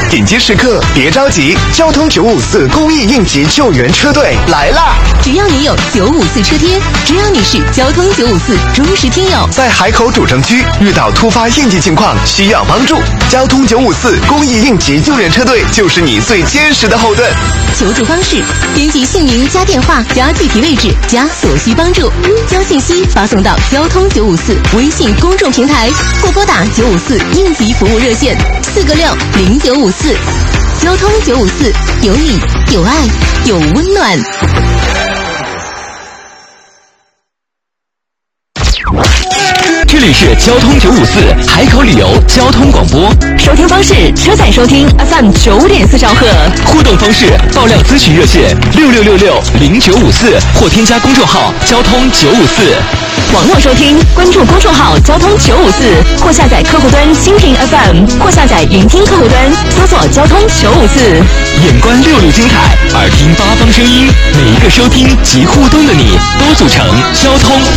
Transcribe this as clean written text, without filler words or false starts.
紧急时刻别着急，交通954公益应急救援车队来啦！ 只要你有954车贴，只要你是交通954忠实听友， 在海口主城区遇到突发应急情况需要帮助，交通954公益应急救援车队就是你最坚实的后盾。 求助方式：编辑姓名加电话加具体位置加所需帮助，将信息发送到交通954微信公众平台，或拨打954应急服务热线4个60954。交通954，有你有爱有温暖。 这里是交通954海口旅游交通广播， 收听方式：车载收听 FM 95.4兆赫。 互动方式：爆料咨询热线66660954，或添加公众号交通954。 网络收听，关注公众号交通954，或下载客户端蜻蜓 FM， 或下载云听客户端，搜索交通954。 眼观六路精彩，耳听八方声音，每一个收听及互动的你，都组成交通